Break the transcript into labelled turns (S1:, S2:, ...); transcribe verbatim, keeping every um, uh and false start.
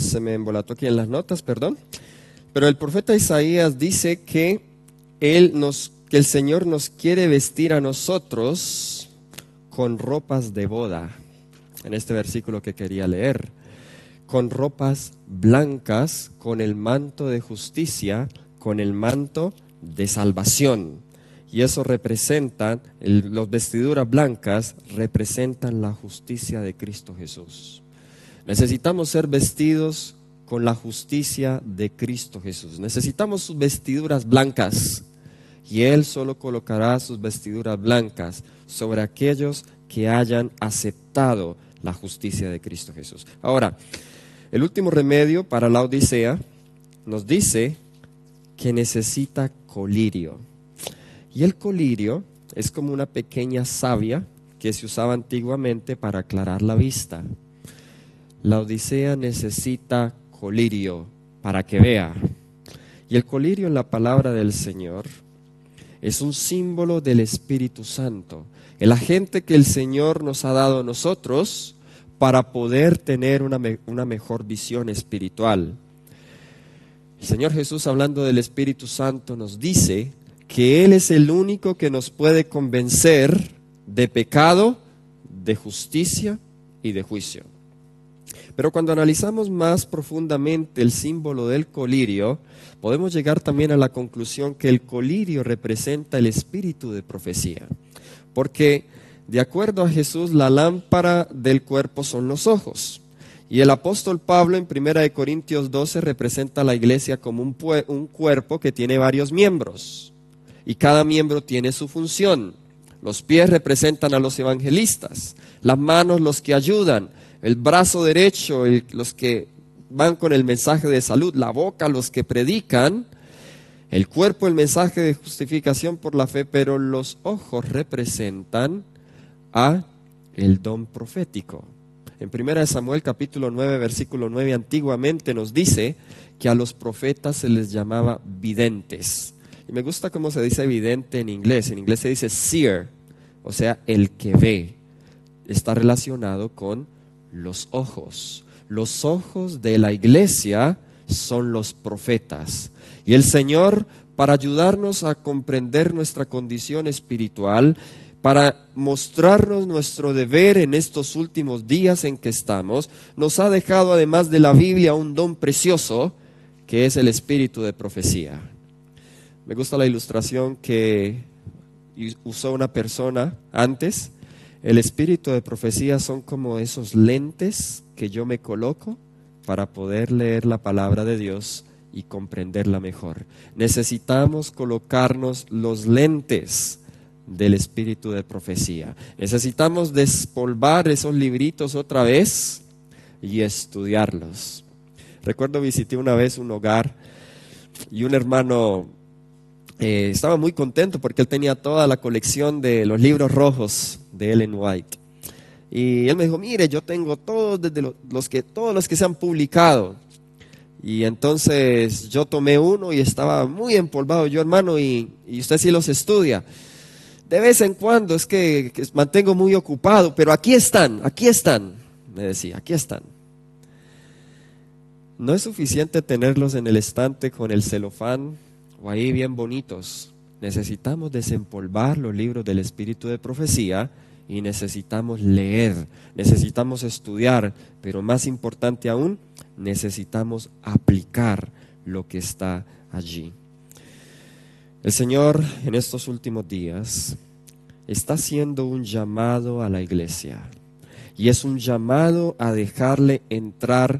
S1: se me embolató aquí en las notas, perdón. Pero el profeta Isaías dice que, él nos, que el Señor nos quiere vestir a nosotros con ropas de boda. En este versículo que quería leer. Con ropas blancas, con el manto de justicia, con el manto de salvación. Y eso representa, las vestiduras blancas representan la justicia de Cristo Jesús. Necesitamos ser vestidos con la justicia de Cristo Jesús. Necesitamos sus vestiduras blancas. Y Él solo colocará sus vestiduras blancas sobre aquellos que hayan aceptado la justicia de Cristo Jesús. Ahora, el último remedio para la Odisea nos dice que necesita colirio. Y el colirio es como una pequeña savia que se usaba antiguamente para aclarar la vista. La Odisea necesita colirio para que vea. Y el colirio en la palabra del Señor es un símbolo del Espíritu Santo, el agente que el Señor nos ha dado a nosotros para poder tener una, me- una mejor visión espiritual. El Señor Jesús, hablando del Espíritu Santo, nos dice que Él es el único que nos puede convencer de pecado, de justicia y de juicio. Pero cuando analizamos más profundamente el símbolo del colirio, podemos llegar también a la conclusión que el colirio representa el espíritu de profecía. Porque de acuerdo a Jesús, la lámpara del cuerpo son los ojos. Y el apóstol Pablo en primera de Corintios doce representa a la iglesia como un, pue- un cuerpo que tiene varios miembros. Y cada miembro tiene su función. Los pies representan a los evangelistas, las manos los que ayudan, el brazo derecho el- los que van con el mensaje de salud, la boca los que predican, el cuerpo el mensaje de justificación por la fe, pero los ojos representan a el don profético. En primera de Samuel capítulo nueve versículo nueve antiguamente nos dice que a los profetas se les llamaba videntes. Y me gusta cómo se dice vidente en inglés. En inglés se dice seer, o sea, el que ve. Está relacionado con los ojos. Los ojos de la iglesia son los profetas. Y el Señor, para ayudarnos a comprender nuestra condición espiritual, para mostrarnos nuestro deber en estos últimos días en que estamos, nos ha dejado, además de la Biblia, un don precioso, que es el espíritu de profecía. Me gusta la ilustración que usó una persona antes. El espíritu de profecía son como esos lentes que yo me coloco para poder leer la palabra de Dios y comprenderla mejor. Necesitamos colocarnos los lentes del espíritu de profecía. Necesitamos despolvar esos libritos otra vez y estudiarlos. Recuerdo visité una vez un hogar y un hermano eh, estaba muy contento porque él tenía toda la colección de los libros rojos de Ellen White. Y él me dijo, mire, yo tengo todos, desde los, los que, todos los que se han publicado. Y entonces yo tomé uno y estaba muy empolvado. Yo, hermano, y, y usted sí los estudia. De vez en cuando, es que, que mantengo muy ocupado, pero aquí están, aquí están, me decía, aquí están. No es suficiente tenerlos en el estante con el celofán o ahí bien bonitos. Necesitamos desempolvar los libros del espíritu de profecía y necesitamos leer, necesitamos estudiar, pero más importante aún, necesitamos aplicar lo que está allí. El Señor en estos últimos días está haciendo un llamado a la iglesia y es un llamado a dejarle entrar